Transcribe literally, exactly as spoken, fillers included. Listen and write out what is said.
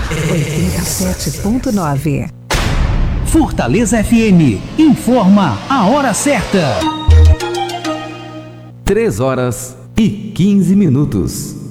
oitenta e sete ponto nove. Fortaleza F M informa a hora certa. três horas e quinze minutos.